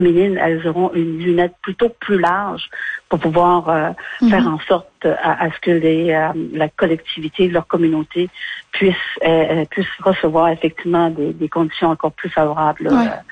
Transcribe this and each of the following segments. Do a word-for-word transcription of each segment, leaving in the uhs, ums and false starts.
féminines, elles auront une lunette plutôt plus large pour pouvoir euh, mm-hmm. faire en sorte à, à ce que les, euh, la collectivité, leur communauté puissent, euh, puissent recevoir effectivement des, des conditions encore plus favorables. Ouais. Euh,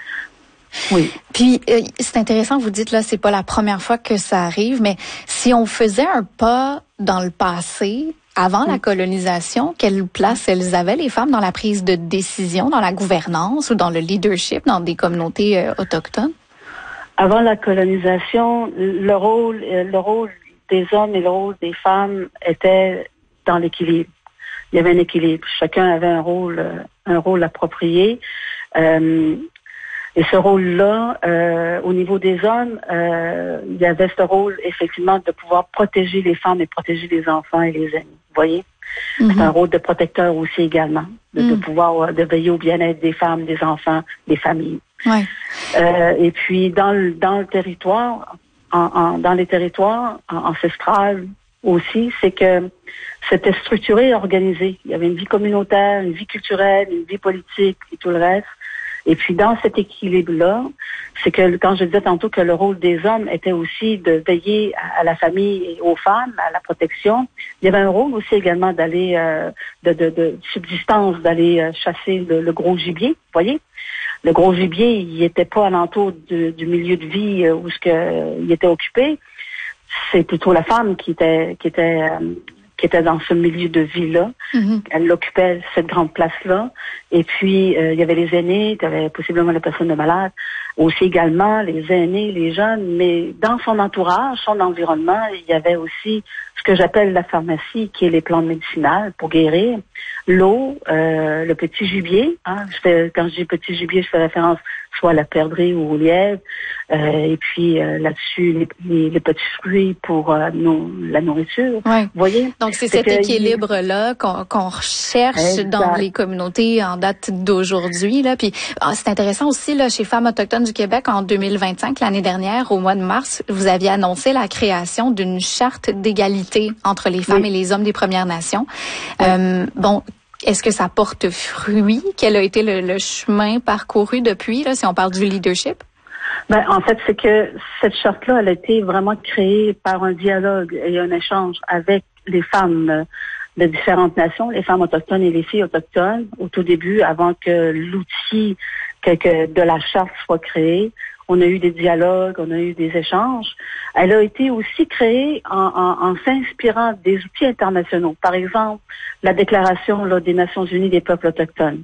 oui. Puis euh, c'est intéressant, vous dites là, c'est pas la première fois que ça arrive, mais si on faisait un pas dans le passé, avant la colonisation, quelle place elles avaient, les femmes, dans la prise de décision, dans la gouvernance ou dans le leadership dans des communautés euh, autochtones? Avant la colonisation, le rôle, le rôle des hommes et le rôle des femmes était dans l'équilibre. Il y avait un équilibre. Chacun avait un rôle, un rôle approprié. Euh, Et ce rôle-là, euh, au niveau des hommes, euh, il y avait ce rôle, effectivement, de pouvoir protéger les femmes et protéger les enfants et les aînés. Vous voyez? Mm-hmm. C'est un rôle de protecteur aussi également, de, mm. de pouvoir de veiller au bien-être des femmes, des enfants, des familles. Ouais. Euh, et puis, dans le, dans le territoire, en, en, dans les territoires ancestrales aussi, c'est que c'était structuré et organisé. Il y avait une vie communautaire, une vie culturelle, une vie politique et tout le reste. Et puis, dans cet équilibre-là, c'est que, quand je disais tantôt que le rôle des hommes était aussi de veiller à, à la famille et aux femmes, à la protection, il y avait un rôle aussi également d'aller, euh, de, de, de subsistance, d'aller euh, chasser le, le gros gibier, vous voyez? Le gros gibier, il n'était pas alentour du, du milieu de vie euh, où ce que, euh, il était occupé. C'est plutôt la femme qui était, qui était, euh, qui était dans ce milieu de vie-là. Mm-hmm. Elle occupait cette grande place-là. Et puis, euh, il y avait les aînés, il y avait possiblement les personnes malades, aussi également les aînés, les jeunes, mais dans son entourage, son environnement, il y avait aussi ce que j'appelle la pharmacie, qui est les plantes médicinales pour guérir, l'eau, euh, le petit gibier. Hein, je fais, quand je dis petit gibier, je fais référence soit à la perdrix ou au lièvre, euh, et puis euh, là-dessus, les, les, les petits fruits pour euh, nos, la nourriture. Ouais. Vous voyez? Donc, c'est, c'est cet que, équilibre-là qu'on, qu'on recherche exact. Dans les communautés en date d'aujourd'hui. Là. Puis, c'est intéressant aussi, là, chez Femmes autochtones du Québec, en deux mille vingt-cinq, l'année dernière, au mois de mars, vous aviez annoncé la création d'une charte d'égalité entre les femmes oui. et les hommes des Premières Nations. Oui. Euh, bon, est-ce que ça porte fruit? Quel a été le, le chemin parcouru depuis, là, si on parle du leadership? Ben, en fait, c'est que cette charte-là, elle a été vraiment créée par un dialogue et un échange avec les femmes de différentes nations, les femmes autochtones et les filles autochtones, au tout début, avant que l'outil que, que de la charte soit créé. On a eu des dialogues, on a eu des échanges. Elle a été aussi créée en, en, en s'inspirant des outils internationaux. Par exemple, la Déclaration là, des Nations Unies des peuples autochtones.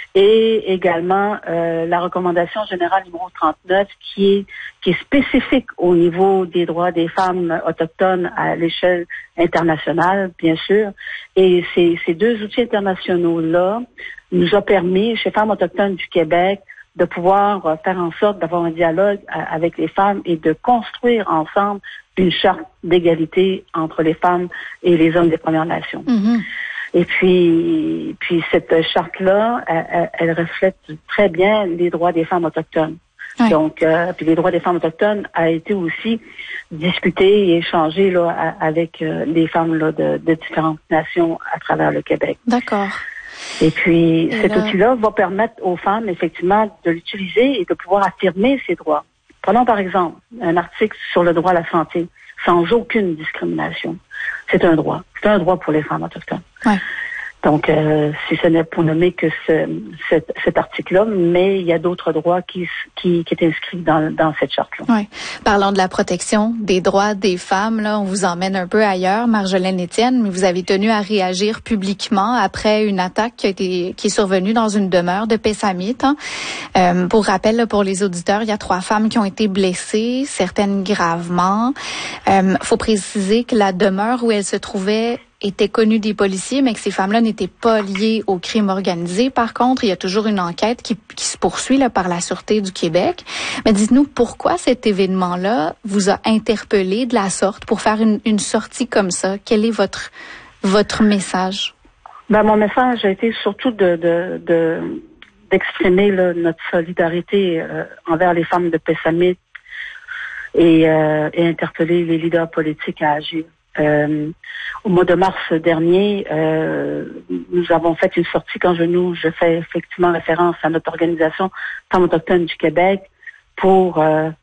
Et également euh, la recommandation générale numéro trente-neuf qui est, qui est spécifique au niveau des droits des femmes autochtones à l'échelle internationale, bien sûr. Et ces, ces deux outils internationaux-là nous ont permis, chez Femmes autochtones du Québec, de pouvoir faire en sorte d'avoir un dialogue avec les femmes et de construire ensemble une charte d'égalité entre les femmes et les hommes des Premières Nations. Mm-hmm. Et puis, puis cette charte-là, elle, elle reflète très bien les droits des femmes autochtones. Oui. Donc, euh, puis les droits des femmes autochtones a été aussi discuté et échangé là avec euh, les femmes là de, de différentes nations à travers le Québec. D'accord. Et puis, et cet là... outil-là va permettre aux femmes, effectivement, de l'utiliser et de pouvoir affirmer ses droits. Prenons, par exemple, un article sur le droit à la santé, sans aucune discrimination. C'est un droit. C'est un droit pour les femmes autochtones. Ouais. Donc, euh, si ce n'est pour nommer que ce, cet, cet article-là, mais il y a d'autres droits qui, qui, qui est inscrit dans, dans cette charte-là. Oui. Parlons de la protection des droits des femmes. Là, on vous emmène un peu ailleurs, Marjolaine Étienne, mais vous avez tenu à réagir publiquement après une attaque qui a été qui est survenue dans une demeure de Pessamit. Hein. Euh, pour rappel, là, pour les auditeurs, il y a trois femmes qui ont été blessées, certaines gravement. Euh, faut préciser que la demeure où elles se trouvaient était connue des policiers, mais que ces femmes-là n'étaient pas liées au crime organisé. Par contre, il y a toujours une enquête qui, qui se poursuit là, par la Sûreté du Québec. Mais dites-nous, pourquoi cet événement-là vous a interpellé de la sorte pour faire une, une sortie comme ça? Quel est votre votre message? Ben, mon message a été surtout de, de, de d'exprimer là, notre solidarité euh, envers les femmes de Pessamit et, euh, et interpeller les leaders politiques à agir. Euh, au mois de mars dernier, euh, nous avons fait une sortie quand je nous, je fais effectivement référence à notre organisation Femmes autochtones du Québec pour euh,